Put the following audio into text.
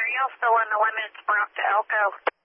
y'all still in the 1 minute sprint to Elko?